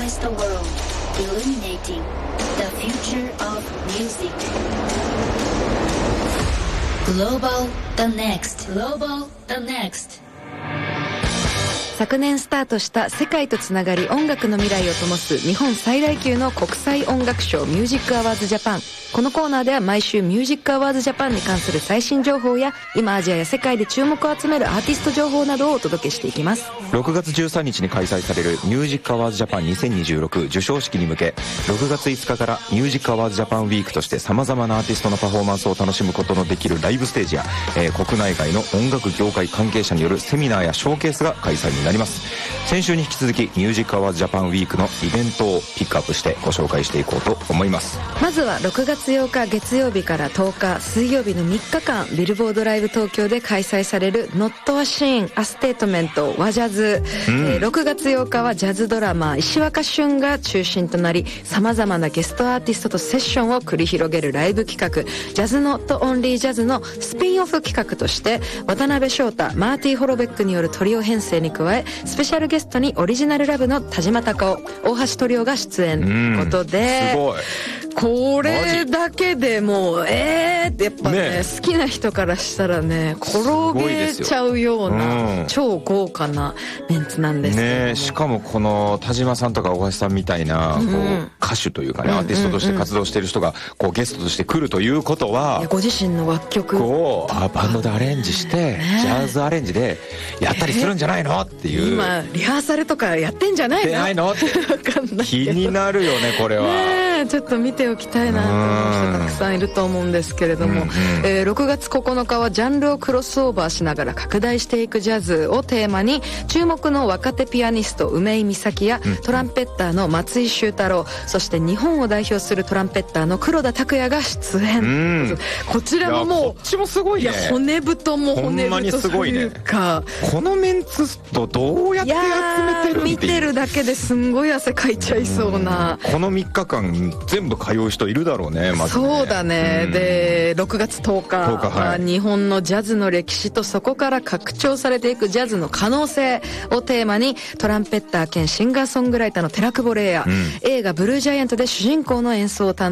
Organize the world, illuminating the future of music. Global the next. Global the next. 昨年スタートした世界とつながり音楽の未来を灯す日本最大級の国際音楽賞ミュージックアワーズジャパン。このコーナーでは毎週ミュージックアワーズジャパンに関する最新情報や今アジアや世界で注目を集めるアーティスト情報などをお届けしていきます。 6月13日に開催されるミュージックアワーズジャパン2026授賞式に向け、6月5日からミュージックアワーズジャパンウィークとして様々なアーティストのパフォーマンスを楽しむことのできるライブステージや、国内外の音楽業界関係者によるセミナーやショーケースが開催になります。先週に引き続きミュージックアワーズジャパンウィークのイベントをピックアップしてご紹介していこうと思います。 まずは6月8日月曜日から10日水曜日の3日間ビルボードライブ東京で開催される Not a Scene A Statement 和ジャズ、6月8日はジャズドラマー石若俊が中心となり様々なゲストアーティストとセッションを繰り広げるライブ企画ジャズノットオンリージャズのスピンオフ企画として渡辺翔太マーティ・ホロベックによるトリオ編成に加えスペシャルゲストにオリジナルラブの田島隆夫大橋トリオが出演ということで、 すごいこれだけでもうってやっぱね好きな人からしたらね転げちゃうような超豪華なメンツなんですね。 しかもこの田島さんとか大橋さんみたいなこう歌手というかねアーティストとして活動している人がこうゲストとして来るということはご自身の楽曲をバンドでアレンジしてジャズアレンジでやったりするんじゃないのっていう今リハーサルとかやってんじゃないのって分かんない気になるよねこれはねちょっと見ておきたいなと思う人たくさんいると思うんですけれども、6月9日はジャンルをクロスオーバーしながら拡大していくジャズをテーマに注目の若手ピアニスト梅井美咲やトランペッターの松井秀太郎そして日本を代表するトランペッターの黒田拓也が出演。こちらももうこっちもすごいね。 骨太も骨太というかこのメンツとどうやって集めてるん見てるだけですんごい汗かいちゃいそうなこの3日間全部通う人いるだろうねまずね。 そうだね、で6月10日は日本のジャズの歴史とそこから拡張されていくジャズの可能性をテーマにトランペッター兼シンガーソングライターの寺久保玲也、映画ブルージャイアントで主人公の演奏を担